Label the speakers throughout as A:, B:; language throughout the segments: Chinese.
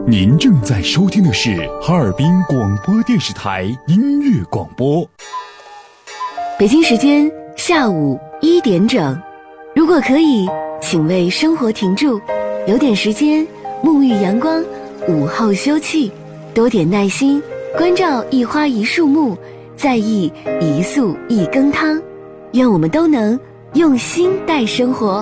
A: 您正在收听的是哈尔滨广播电视台音乐广播。
B: 北京时间下午1点整，如果可以，请为生活停住，留点时间沐浴阳光，午后休憩，多点耐心，关照一花一树木，在意一粟一羹汤。愿我们都能用心待生活。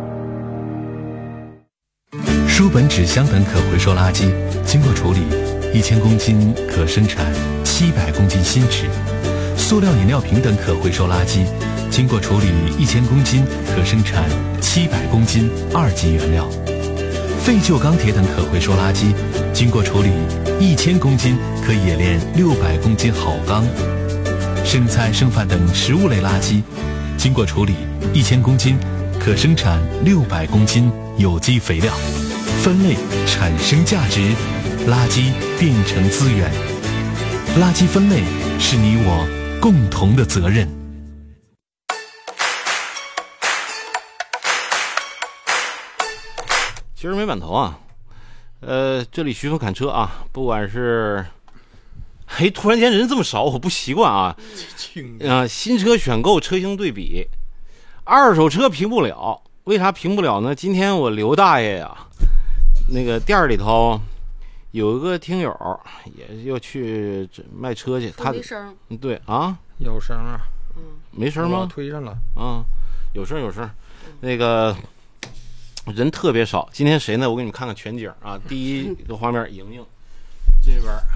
C: 书本、纸箱等可回收垃圾经过处理，1000公斤可生产700公斤新纸；塑料饮料瓶等可回收垃圾经过处理1000公斤可生产700公斤2级原料；废旧钢铁等可回收垃圾经过处理1000公斤可冶炼600公斤好钢；剩菜剩饭等食物类垃圾经过处理1000公斤可生产600公斤有机肥料。分类产生价值，垃圾变成资源。垃圾分类是你我共同的责任。
D: 今儿没满头啊，这里徐峰砍车啊，不管是，突然间人这么少，我不习惯啊。新车选购车型对比，二手车评不了，为啥评不了呢？今天我刘大爷呀，那个店里头有一个听友也要去卖车去，他
E: 没声。
D: 对啊，
F: 有声啊，
D: 没声吗？
F: 推上了
D: 啊，有声有声，那个人特别少。今天谁呢？我给你们看看全景啊。第一个画面，莹莹这边